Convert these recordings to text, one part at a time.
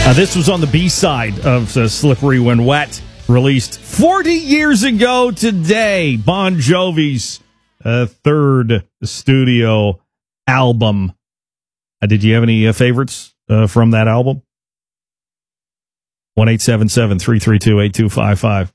This was on the B-side of Slippery When Wet, released 40 years ago today. Bon Jovi's third studio album. Did you have any favorites from that album? 1-877-332-8255.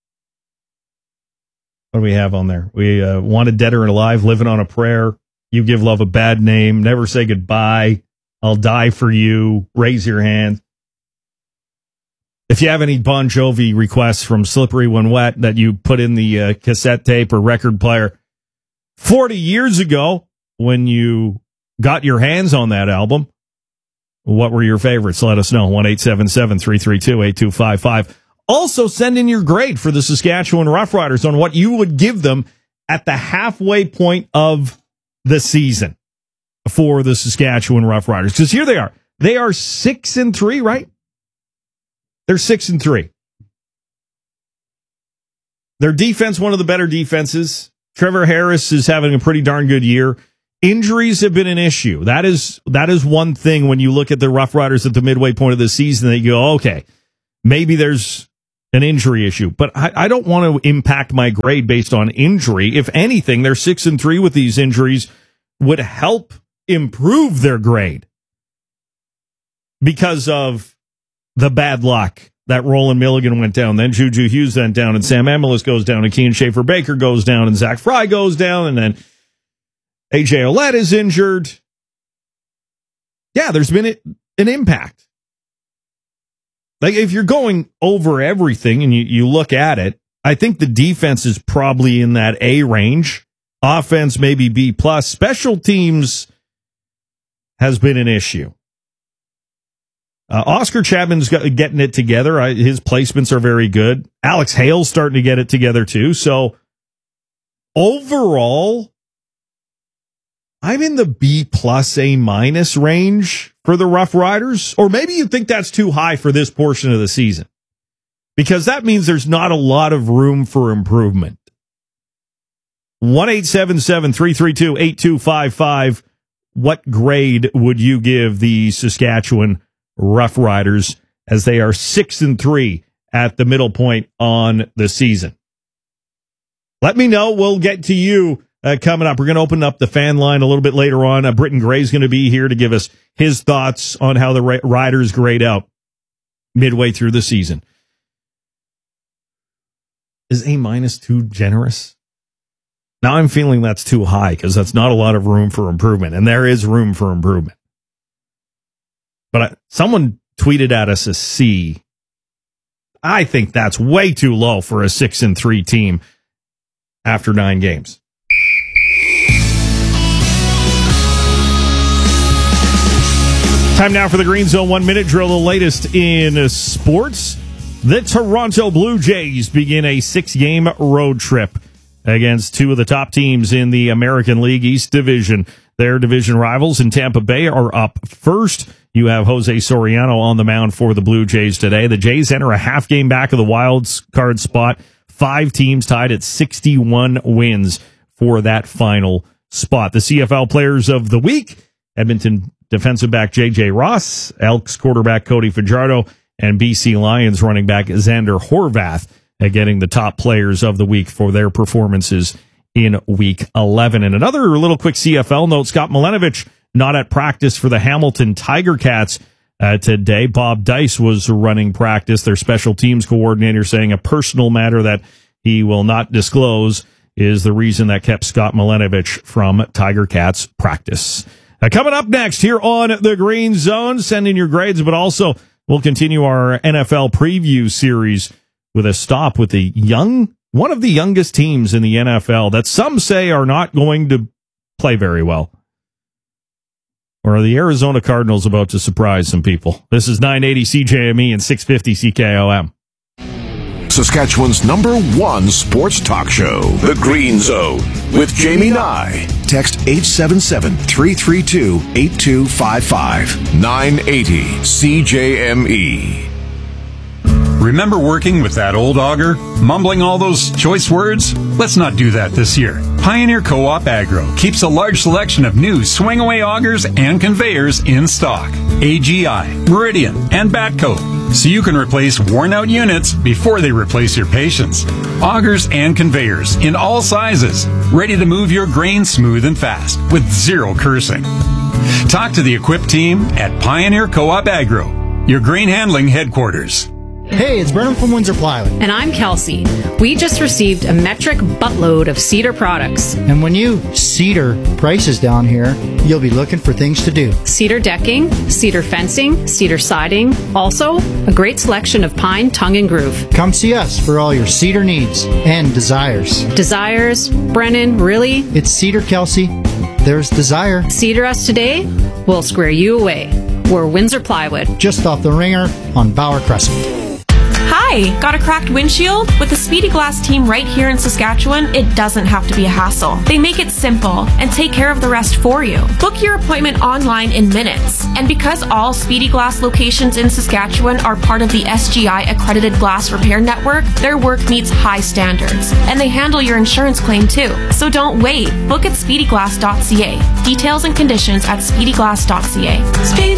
What do we have on there? We Wanted Dead or Alive, Living on a Prayer, You Give Love a Bad Name, Never Say Goodbye, I'll Die for You, Raise Your Hand. If you have any Bon Jovi requests from Slippery When Wet that you put in the cassette tape or record player 40 years ago when you got your hands on that album, what were your favorites? Let us know. 1-877-332-8255. Also, send in your grade for the Saskatchewan Roughriders on what you would give them at the halfway point of the season for the Saskatchewan Roughriders. Because here they are. They are 6-3, right? They're 6-3. Their defense, one of the better defenses. Trevor Harris is having a pretty darn good year. Injuries have been an issue. That is one thing when you look at the Roughriders at the midway point of the season that you go, okay, maybe there's an injury issue. But I don't want to impact my grade based on injury. If anything, they're 6-3 with these injuries would help improve their grade because of the bad luck that Roland Milligan went down, then Juju Hughes went down, and Sam Emilus goes down, and Kean Schaefer-Baker goes down, and Zach Fry goes down, and then A.J. Ouellette is injured. Yeah, there's been an impact. Like, if you're going over everything and you look at it, I think the defense is probably in that A range. Offense, maybe B+. Special teams has been an issue. Oscar Chapman's getting it together. His placements are very good. Alex Hale's starting to get it together, too. So, overall, I'm in the B+, A- range for the Rough Riders. Or maybe you think that's too high for this portion of the season. Because that means there's not a lot of room for improvement. 1-877-332-8255. What grade would you give the Saskatchewan Rough Riders as they are 6-3 at the middle point on the season? Let me know. We'll get to you coming up. We're going to open up the fan line a little bit later on. Britton Gray's going to be here to give us his thoughts on how the Riders grade out midway through the season. Is A- too generous? Now I'm feeling that's too high because that's not a lot of room for improvement, and there is room for improvement. But someone tweeted at us a C. I think that's way too low for a 6-3 team after 9 games. Time now for the Green Zone 1-minute drill, the latest in sports. The Toronto Blue Jays begin a 6-game road trip against 2 of the top teams in the American League East Division. Their division rivals in Tampa Bay are up first. You have Jose Soriano on the mound for the Blue Jays today. The Jays enter a half game back of the wild card spot. 5 teams tied at 61 wins for that final spot. The CFL players of the week: Edmonton defensive back J.J. Ross, Elks quarterback Cody Fajardo, and BC Lions running back Xander Horvath getting the top players of the week for their performances in Week 11. And another little quick CFL note: Scott Milenovich not at practice for the Hamilton Tiger Cats today. Bob Dice was running practice. Their special teams coordinator saying a personal matter that he will not disclose is the reason that kept Scott Milenovich from Tiger Cats practice. Coming up next here on the Green Zone, send in your grades, but also we'll continue our NFL preview series with a stop with one of the youngest teams in the NFL that some say are not going to play very well. Or are the Arizona Cardinals about to surprise some people? This is 980 CJME and 650 CKOM. Saskatchewan's #1 sports talk show, The Green Zone, with Jamie Nye. Text 877-332-8255. 980 CJME. Remember working with that old auger? Mumbling all those choice words? Let's not do that this year. Pioneer Co-op Agro keeps a large selection of new swing-away augers and conveyors in stock. AGI, Meridian, and Batco, so you can replace worn-out units before they replace your patience. Augers and conveyors in all sizes, ready to move your grain smooth and fast with zero cursing. Talk to the equipped team at Pioneer Co-op Agro, your grain handling headquarters. Hey, it's Brennan from Windsor Plywood. And I'm Kelsey. We just received a metric buttload of Cedar products. And when you Cedar prices down here, you'll be looking for things to do. Cedar decking, cedar fencing, cedar siding. Also, a great selection of pine, tongue, and groove. Come see us for all your cedar needs and desires. Desires? Brennan, really? It's Cedar, Kelsey. There's desire. Cedar us today, we'll square you away. We're Windsor Plywood. Just off the ringer on Bauer Crescent. Hi, got a cracked windshield? With the Speedy Glass team right here in Saskatchewan, it doesn't have to be a hassle. They make it simple and take care of the rest for you. Book your appointment online in minutes. And because all Speedy Glass locations in Saskatchewan are part of the SGI accredited glass repair network, their work meets high standards. And they handle your insurance claim too. So don't wait. Book at speedyglass.ca. Details and conditions at speedyglass.ca. Speedy